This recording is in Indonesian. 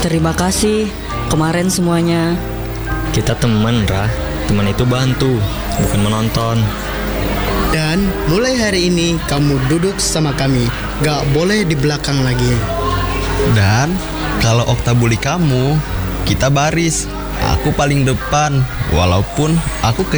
Terima kasih kemarin semuanya. Kita teman, Ra. Teman itu bantu, bukan menonton. Dan mulai hari ini kamu duduk sama kami. Gak boleh di belakang lagi. Dan kalau Okta bully kamu, kita baris. Aku paling depan, walaupun aku